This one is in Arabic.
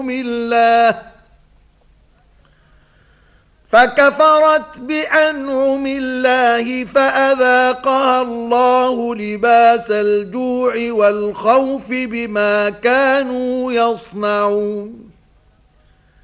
الله فكفرت بأنعم الله فأذاقها الله لباس الجوع والخوف بما كانوا يصنعون